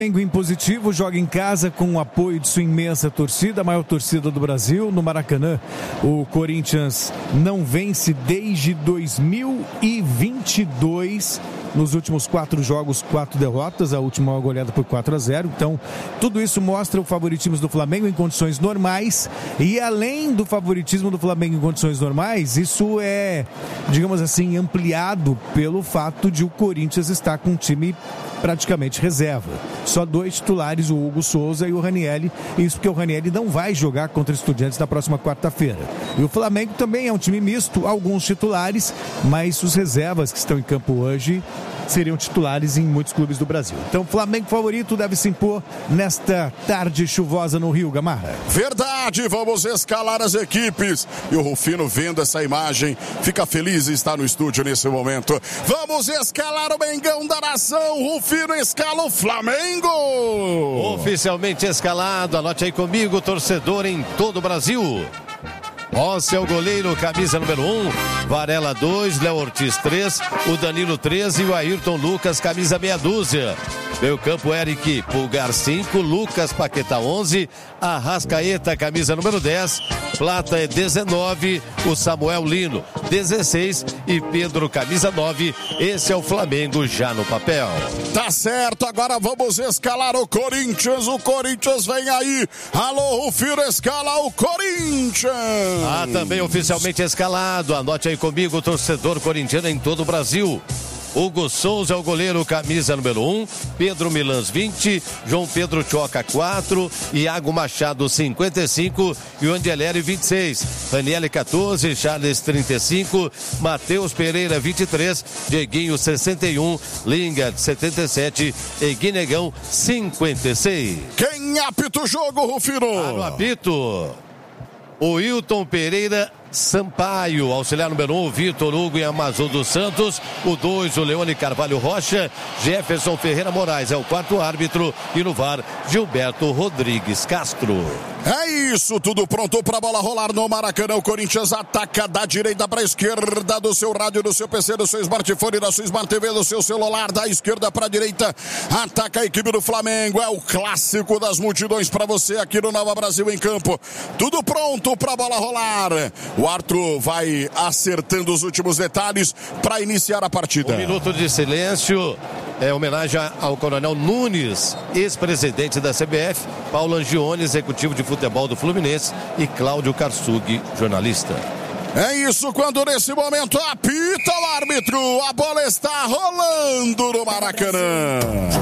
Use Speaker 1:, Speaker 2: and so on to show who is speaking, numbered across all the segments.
Speaker 1: Em positivo, joga em casa com o apoio de sua imensa torcida, a maior torcida do Brasil, no Maracanã. O Corinthians não vence desde 2022. Nos últimos 4 jogos, 4 derrotas, a última goleada por 4-0. Então, tudo isso mostra o favoritismo do Flamengo em condições normais. E além do favoritismo do Flamengo em condições normais, isso é, digamos assim, ampliado pelo fato de o Corinthians estar com um time praticamente reserva. Só 2 titulares, o Hugo Souza e o Ranieri. Isso porque o Ranieri não vai jogar contra Estudiantes na próxima quarta-feira. E o Flamengo também é um time misto, alguns titulares, mas os reservas que estão em campo hoje seriam titulares em muitos clubes do Brasil. Então, o Flamengo favorito deve se impor nesta tarde chuvosa no Rio, Gamarra.
Speaker 2: Verdade, vamos escalar as equipes. E o Rufino, vendo essa imagem, fica feliz em estar no estúdio nesse momento. Vamos escalar o Mengão da nação. Rufino escala o Flamengo.
Speaker 3: Oficialmente escalado, anote aí comigo, torcedor em todo o Brasil. Rossi é o goleiro, camisa número 1, Varela 2, Léo Ortiz 3, o Danilo 13 e o Ayrton Lucas, camisa meia dúzia. Meio campo, Eric Pulgar 5, Lucas Paquetá 11, Arrascaeta, camisa número 10, Plata é 19, o Samuel Lino 16 e Pedro, camisa 9. Esse é o Flamengo já no papel.
Speaker 2: Tá certo, agora vamos escalar o Corinthians. O Corinthians vem aí. Alô, Rufino, escala o Corinthians.
Speaker 3: Também oficialmente escalado. Anote aí comigo, torcedor corintiano em todo o Brasil. Hugo Souza é o goleiro, camisa número 1, Pedro Milans 20, João Pedro Choca 4, Iago Machado 55 e o Angeleri 26, Ranieri 14, Charles 35, Matheus Pereira 23, Dieguinho 61, Lingard 77 e Guinegão 56.
Speaker 2: Quem apita o jogo, Rufino?
Speaker 3: No apito, o Hilton Pereira Sampaio, auxiliar número 1, Vitor Hugo e Amazon dos Santos, o 2, o Leone Carvalho Rocha, Jefferson Ferreira Moraes é o 4º árbitro e no VAR, Gilberto Rodrigues Castro.
Speaker 2: É isso, tudo pronto para a bola rolar no Maracanã. O Corinthians ataca da direita para a esquerda, do seu rádio, do seu PC, do seu smartphone, da sua Smart TV, do seu celular, da esquerda para a direita. Ataca a equipe do Flamengo, é o clássico das multidões para você aqui no Nova Brasil em campo. Tudo pronto para a bola rolar. O árbitro vai acertando os últimos detalhes para iniciar a partida.
Speaker 3: 1 minuto de silêncio. É homenagem ao Coronel Nunes, ex-presidente da CBF, Paulo Angione, executivo de futebol do Fluminense, e Cláudio Karsug, jornalista.
Speaker 2: É isso, quando nesse momento apita o árbitro, a bola está rolando no Maracanã.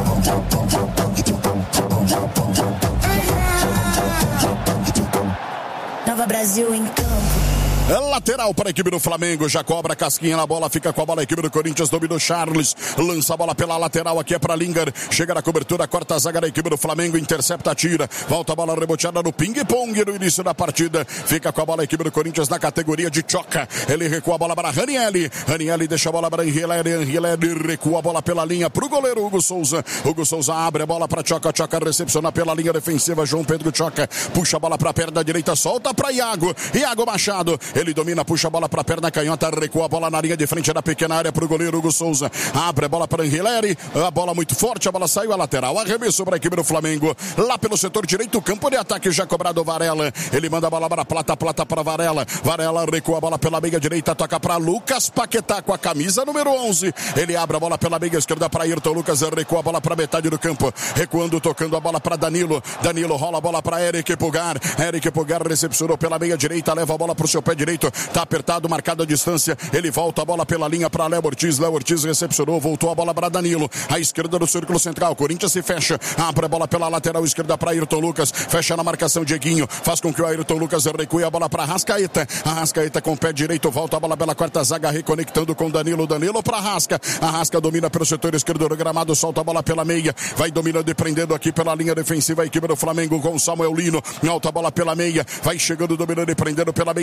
Speaker 4: Nova Brasil em campo.
Speaker 2: Lateral para a equipe do Flamengo, já cobra a casquinha na bola, fica com a bola a equipe do Corinthians, dominou Charles, lança a bola pela lateral, aqui é para Lingard, chega na cobertura, corta a zaga da equipe do Flamengo, intercepta, tira, volta a bola reboteada no ping-pong no início da partida, fica com a bola a equipe do Corinthians na categoria de choca, ele recua a bola para Ranieri deixa a bola para Angeleri recua a bola pela linha para o goleiro Hugo Souza abre a bola para Choca recepciona pela linha defensiva, João Pedro Choca, puxa a bola para a perna direita, solta para Iago Machado, ele domina, puxa a bola para a perna canhota, recua a bola na linha de frente da pequena área para o goleiro Hugo Souza. Abre a bola para Angeleri, a bola muito forte, a bola saiu a lateral. Arremesso para a equipe do Flamengo. Lá pelo setor direito, campo de ataque já cobrado Varela. Ele manda a bola para Plata para Varela. Varela recua a bola pela meia direita, toca para Lucas Paquetá com a camisa número 11. Ele abre a bola pela meia esquerda para Ayrton Lucas, recua a bola para metade do campo. Recuando, tocando a bola para Danilo. Danilo rola a bola para Eric Pulgar. Eric Pulgar recepcionou pela meia direita, leva a bola para o seu pé direito. Tá apertado, marcado a distância. Ele volta a bola pela linha para Léo Ortiz. Léo Ortiz recepcionou, voltou a bola para Danilo. À esquerda do círculo central. Corinthians se fecha. Abre a bola pela lateral esquerda para Ayrton Lucas. Fecha na marcação Dieguinho. Faz com que o Ayrton Lucas recue a bola para Arrascaeta. Arrascaeta com o pé direito. Volta a bola pela quarta zaga, reconectando com Danilo. Danilo para Arrasca. Arrasca domina pelo setor esquerdo do gramado. Solta a bola pela meia. Vai dominando e prendendo aqui pela linha defensiva a equipe do Flamengo com Samuel Lino. Alta a bola pela meia. Vai chegando, dominando e prendendo pela meia direita.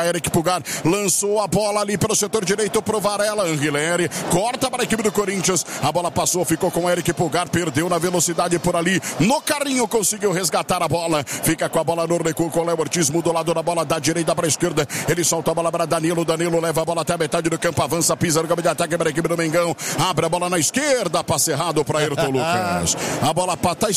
Speaker 2: Eric Pulgar, lançou a bola ali pelo setor direito pro Varela, Anguilere, corta para a equipe do Corinthians, a bola passou, ficou com o Eric Pulgar, perdeu na velocidade por ali, no carrinho conseguiu resgatar a bola, fica com a bola no recuo com o Léo Ortiz, do lado da bola da direita para a esquerda, ele solta a bola para Danilo leva a bola até a metade do campo, avança, pisa no campo de ataque para a equipe do Mengão, abre a bola na esquerda, passe errado para Ayrton Lucas, a bola tá